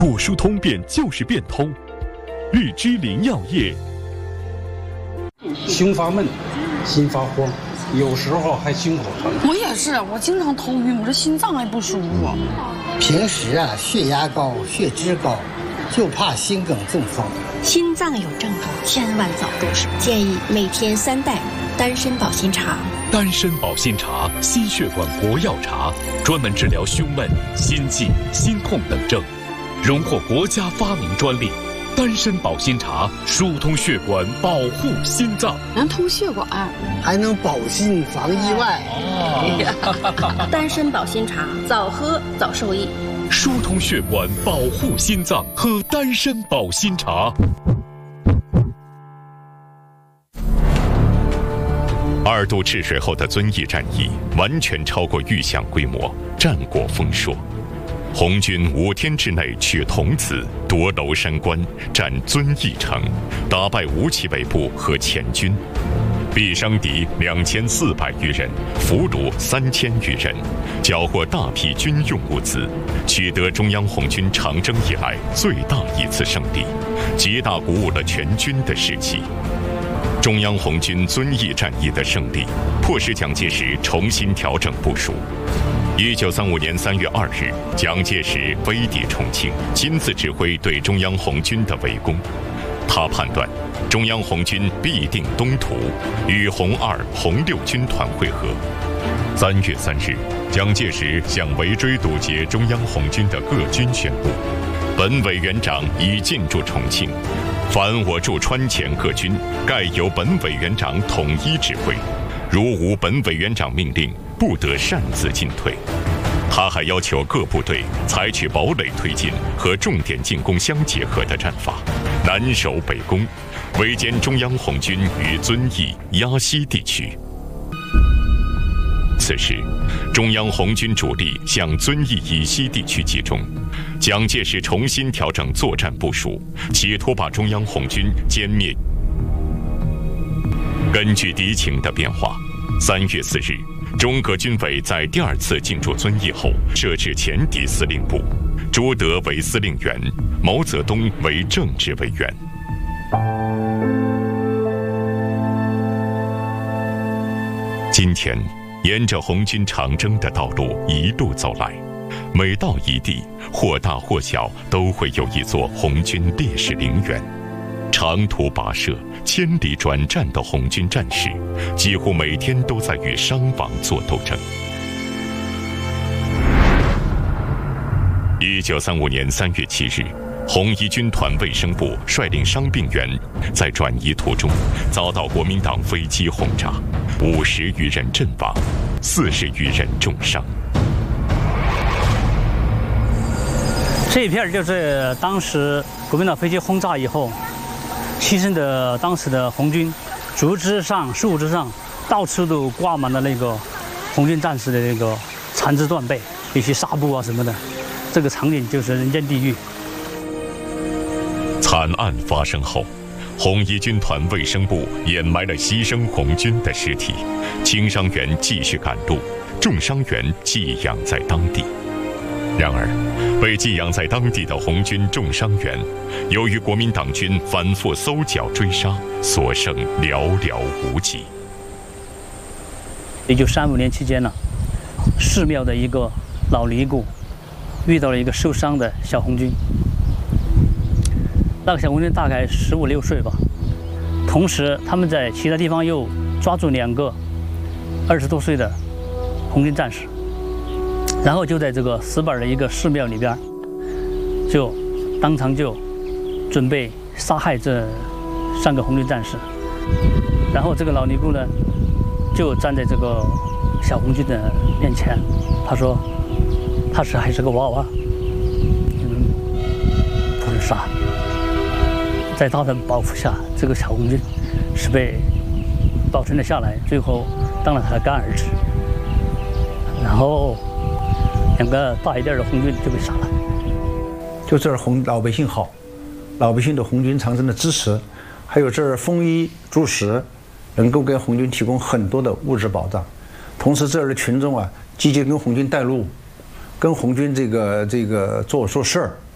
果疏通便就是变通。日之林药业。 胸发闷，心发慌，有时候还心口疼。 我也是，我经常头晕，我这心脏还不舒服。 平时血压高、血脂高，就怕心梗中风。 心脏有症状，千万早重视。建议每天3袋丹参保心茶。 丹参保心茶，心血管活药茶，专门治疗胸闷、心悸、心痛等症，荣获国家发明专利。丹参保心茶疏通血管，保护心脏， 能通血管， 还能保心防意外。 丹参保心茶，早喝早受益。 疏通血管，保护心脏，喝丹参保心茶。2度治水后的遵义战役完全超过预想规模，战果丰硕。红军5天之内取桐梓、夺娄山关、占遵义城，打败吴起伪部和前军，毙伤敌2400余人，俘虏3000余人，缴获大批军用物资，取得中央红军长征以来最大一次胜利，极大鼓舞了全军的士气。中央红军遵义战役的胜利，迫使蒋介石重新调整部署。1935年3月2日，蒋介石飞抵重庆，亲自指挥对中央红军的围攻。他判断，中央红军必定东突，与红2、红6军团会合。3月3日，蒋介石向围追堵截中央红军的各军宣布，本委员长已进驻重庆，凡我驻川黔各军，概由本委员长统一指挥，如无本委员长命令，不得擅自进退。他还要求各部队采取堡垒推进和重点进攻相结合的战法，南守北攻，围歼中央红军于遵义、鸭溪地区。此时，中央红军主力向遵义以西地区集中，蒋介石重新调整作战部署，企图把中央红军歼灭。根据敌情的变化，3月4日，中革军委在第2次进驻遵义后，设置前敌司令部，朱德为司令员，毛泽东为政治委员。今天，沿着红军长征的道路一路走来，每到一地，或大或小，都会有一座红军烈士陵园。长途跋涉、千里转战的红军战士，几乎每天都在与伤亡做斗争。1935年3月7日，红一军团卫生部率领伤病员在转移途中遭到国民党飞机轰炸，50余人阵亡，40余人重伤。 这一片就是当时国民党飞机轰炸以后牺牲的当时的红军，竹枝上、树枝上，到处都挂满了那个红军战士的那个残肢断背，一些纱布啊什么的，这个场景就是人间地狱。 惨案发生后，红一军团卫生部掩埋了牺牲红军的尸体，轻伤员继续赶路，重伤员寄养在当地。然而，被寄养在当地的红军重伤员，由于国民党军反复搜剿追杀，所剩寥寥无几。 1935年期间呢，寺庙的一个老尼姑遇到了一个受伤的小红军，那个小红军大概15、16岁吧。同时，他们在其他地方又抓住2个20多岁的红军战士。然后就在这个石板的一个寺庙里边，就当场就准备杀害这3个红军战士。然后这个老尼姑呢，就站在这个小红军的面前，他说：“他还是个娃娃，你们不是杀。”在他的保护下，这个小红军是被保存了下来，最后当了他的干儿子。然后2个大一点的红军就被杀了。 就这儿老百姓好，老百姓对红军长征的支持，还有这儿丰衣足食，能够给红军提供很多的物质保障。同时这儿的群众积极跟红军带路，跟红军这个做事儿。